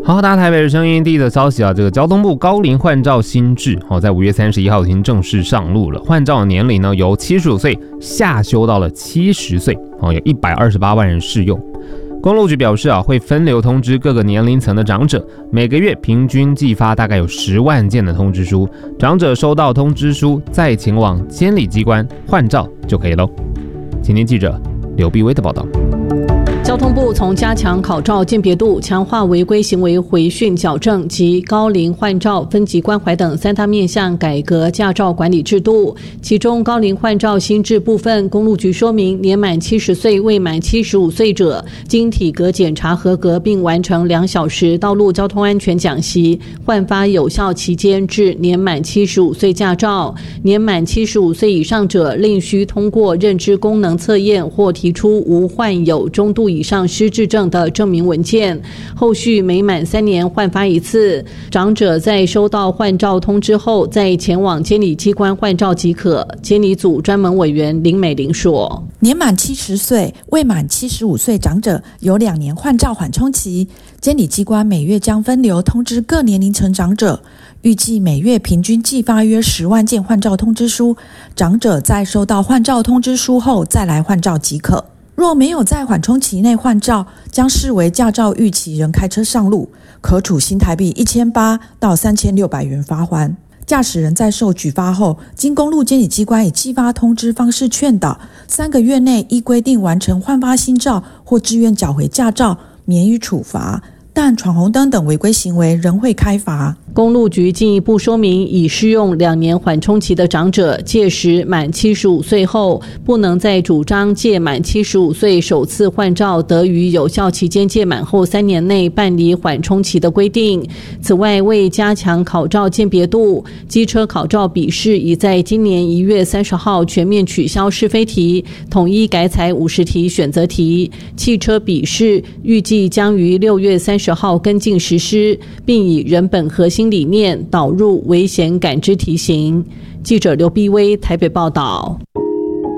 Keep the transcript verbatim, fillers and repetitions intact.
好，大家台北的声音，第一则消息啊，这个交通部高龄换照新制，哦，在五月三十一号已经正式上路了。换照的年龄呢，由七十五岁下修到了七十岁，哦，有一百二十八万人适用。公路局表示啊，会分流通知各个年龄层的长者，每个月平均寄发大概有十万件的通知书，长者收到通知书再前往监理机关换照就可以喽。请听记者刘碧威的报道。 交通部从加强考照鉴别度、强化违规行为回讯矫正及高龄换照分级关怀等三大面向改革驾照管理制度。其中高龄换照新制部分，公路局说明，年满七十岁未满七十五岁者，经体格检查合格并完成两小时道路交通安全讲习，换发有效期间至年满七十五岁驾照。年满七十五岁以上者，另需通过认知功能测验或提出无患有中度以上失智症的证明文件，后续每满三年换发一次。长者在收到换照通知后，再前往监理机关换照即可。监理组专门委员林美玲说， 年满七十岁未满七十五岁长者有两年换照缓冲期，监理机关每月将分流通知各年龄层长者，预计每月平均寄发约十万件换照通知书，长者在收到换照通知书后再来换照即可。若没有在缓冲期内换照，将视为驾照逾期仍开车上路，可处新台币一千八到三千六百元罚锾。驾驶人在受举发后，经公路监理机关以寄发通知方式劝导，三个月内依规定完成换发新照或自愿缴回驾照，免予处罚。但闯红灯等违规行为仍会开罚。 公路局进一步说明，已适用两年缓冲期的长者，届时满七十五岁后，不能再主张届满七十五岁首次换照得于有效期间届满后三年内办理缓冲期的规定。此外，为加强考照鉴别度，机车考照笔试已在今年一月三十号全面取消是非题，统一改采五十题选择题。汽车笔试预计将于六月三十号跟进实施，并以人本核心理念导入危险感知题型。记者刘碧威台北报道。